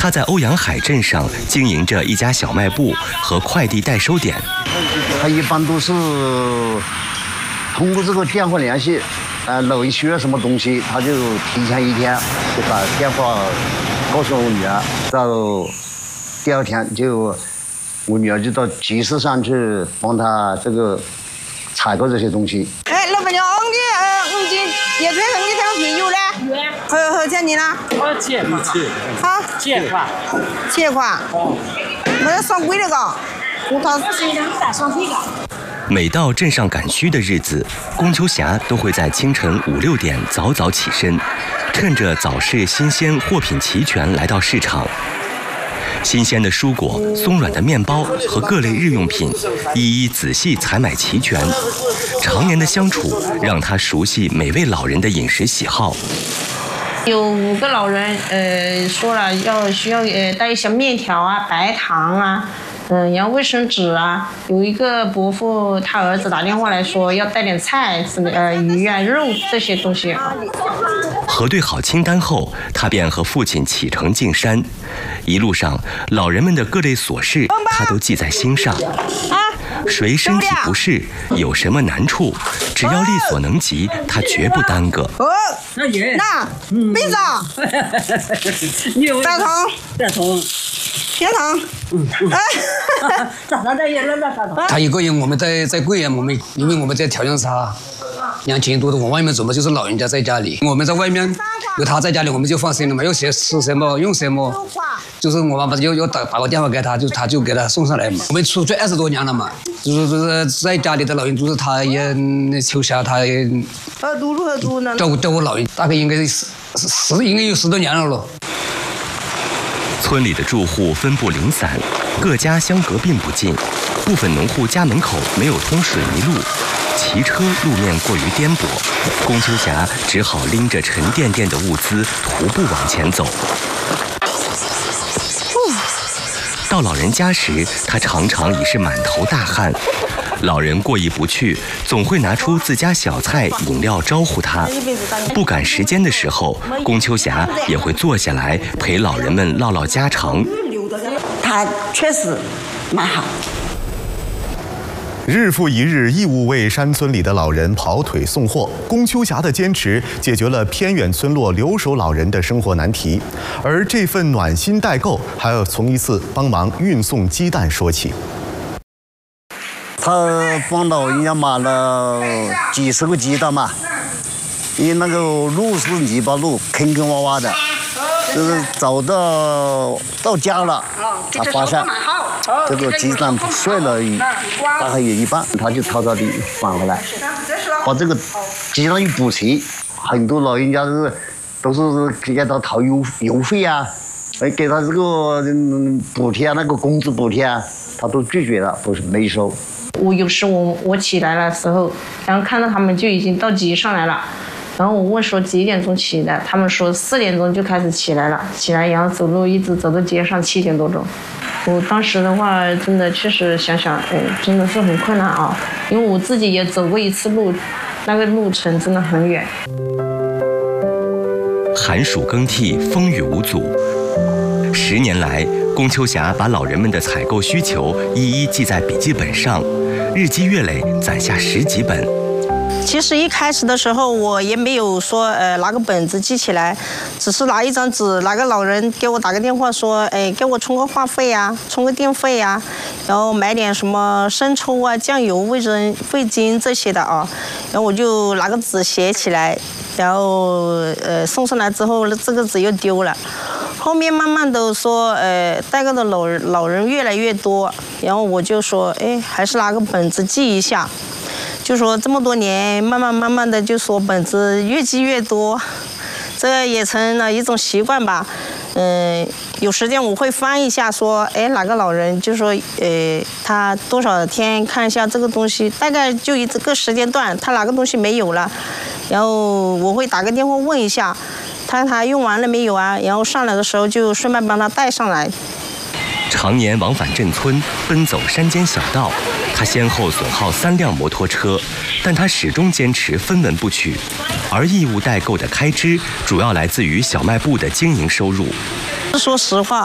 他在欧阳海镇上经营着一家小卖部和快递代收点。 他一般都是通过这个电话联系，老人需要什么东西，他就提前一天就把电话告诉我女儿，到第二天我女儿就到集市上去帮他这个采购这些东西。 老板娘，我斤野菜你看我便宜嘞？好钱你呢？ 我借款。 好。借款。 哦。 我要上贵了个，我他。 每到镇上赶需的日子，龚秋霞都会在清晨5、6点早早起身，趁着早市新鲜货品齐全来到市场。新鲜的蔬果、松软的面包和各类日用品，一一仔细采买齐全。常年的相处让她熟悉每位老人的饮食喜好。 有5个老人，说了需要带一些面条啊、白糖啊。然后卫生纸啊，有一个伯父他儿子打电话来说要带点菜，鱼啊、肉这些东西啊。 核对好清单后，他便和父亲启程进山。一路上，老人们的各类琐事他都记在心上。谁身体不适，有什么难处，只要力所能及，他绝不耽搁。 那杯子，大桶。天堂， 他一个人，我们在贵阳，因为我们这条件差，2000多的往外面走嘛，就是老人家在家里，我们在外面有他在家里，我们就放心了嘛，要吃什么用什么，就是我妈妈要打个电话给他，他就给他送上来嘛。我们出去20多年了嘛，就是在家里的老人，就是他也秋霞，他也照顾老人，大概应该有10多年了咯。 村里的住户分布零散，各家相隔并不近，部分农户家门口没有通水泥路，骑车路面过于颠簸，龚秋霞只好拎着沉甸甸的物资徒步往前走。到老人家时，他常常已是满头大汗。老人过意不去，总会拿出自家小菜、饮料招呼他。不赶时间的时候，龚秋霞也会坐下来陪老人们唠唠家常。 他确实蛮好。 日复一日，义务为山村里的老人跑腿送货。龚秋霞的坚持解决了偏远村落留守老人的生活难题，而这份暖心代购还要从一次帮忙运送鸡蛋说起。 他帮老人家买了几10个鸡蛋嘛，因为那个路是泥巴路，坑坑洼洼的，就是走到家了，他发现这个鸡蛋碎了大概有一半，他就悄悄地返回来，把这个鸡蛋一补齐。很多老人家都是给他掏邮费啊，给他这个补贴啊，那个工资补贴啊，他都拒绝了，没收。 有时我起来的时候，然后看到他们就已经到集上来了，然后我问说几点钟起的，他们说4点钟就开始起来了，起来然后走路一直走到街上7点多钟。我当时的话，真的确实想想，真的是很困难啊，因为我自己也走过一次路，那个路程真的很远。 寒暑更替，风雨无阻。10年来，龚秋霞把老人们的采购需求一一记在笔记本上，日积月累，攒下10几本。 其实一开始的时候，我也没有说拿个本子记起来，只是拿一张纸，哪个老人给我打个电话说，给我充个话费呀，充个电费呀，然后买点什么生抽啊、酱油、味精这些的啊，然后我就拿个纸写起来，然后送上来之后，这个纸又丢了。后面慢慢的说，代购的老人越来越多，然后我就说，还是拿个本子记一下。就说这么多年，慢慢的就说本子越积越多，这也成了一种习惯吧。有时间我会翻一下，说，哪个老人就说，他多少天看一下这个东西，大概就一个时间段，他哪个东西没有了，然后我会打个电话问一下，他用完了没有啊？然后上来的时候就顺便帮他带上来。 常年往返镇村，奔走山间小道，他先后损耗3辆摩托车，但他始终坚持分文不取，而义务代购的开支主要来自于小卖部的经营收入。 说实话